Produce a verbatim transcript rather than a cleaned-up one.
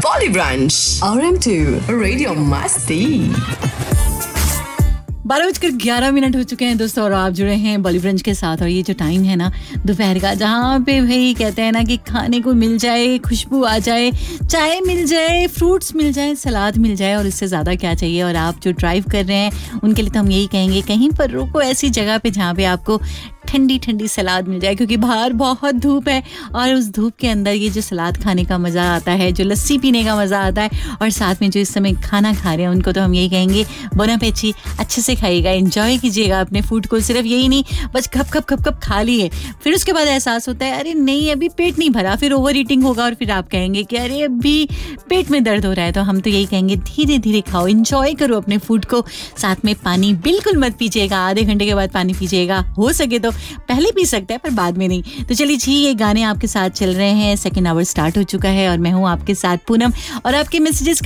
Bolly Brunch, R M to Radio मस्ती। बारह बजकर ग्यारह मिनट हो चुके हैं दोस्तों और आप जुड़े हैं बॉली ब्रंच के साथ। और ये जो टाइम है ना दोपहर का, जहाँ पे भाई कहते हैं ना कि खाने को मिल जाए, खुशबू आ जाए, चाय मिल जाए, फ्रूट्स मिल जाए, सलाद मिल जाए, और इससे ज़्यादा क्या चाहिए। और आप जो ड्राइव कर रहे हैं उनके लिए तो हम यही कहेंगे, कहीं पर रुको ऐसी जगह पे जहाँ पे आपको ठंडी ठंडी सलाद मिल जाए, क्योंकि बाहर बहुत धूप है और उस धूप के अंदर ये जो सलाद खाने का मज़ा आता है, जो लस्सी पीने का मज़ा आता है, और साथ में जो इस समय खाना खा रहे हैं उनको तो हम यही कहेंगे बोन एपेटी, अच्छे से खाइएगा, एंजॉय कीजिएगा अपने फूड को। सिर्फ यही नहीं बस खप खप खप खप खा लिए, फिर उसके बाद एहसास होता है अरे नहीं अभी पेट नहीं भरा, फिर ओवर ईटिंग होगा और फिर आप कहेंगे कि अरे अभी पेट में दर्द हो रहा है। तो हम तो यही कहेंगे धीरे धीरे खाओ, एंजॉय करो अपने फूड को। साथ में पानी बिल्कुल मत पीजिएगा, आधे घंटे के बाद पानी पीजिएगा, हो सके तो पहले पी सकते हैं पर बाद में नहीं। तो चलिए जी, ये गाने आपके साथ चल रहे हैं, सेकेंड आवर स्टार्ट हो चुका है और मैं हूँ आपके साथ पूनम, और आपके मैसेजेस